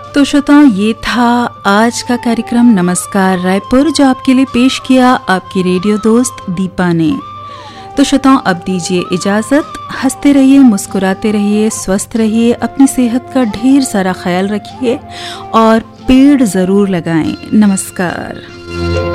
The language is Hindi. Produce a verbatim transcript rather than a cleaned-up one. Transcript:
तो श्रोताओं, ये था आज का कार्यक्रम नमस्कार रायपुर, जो आपके लिए पेश किया आपकी रेडियो दोस्त दीपा ने। तो श्रोताओं, अब दीजिए इजाज़त। हंसते रहिए, मुस्कुराते रहिए, स्वस्थ रहिए, अपनी सेहत का ढेर सारा ख्याल रखिए और पेड़ ज़रूर लगाएं। नमस्कार।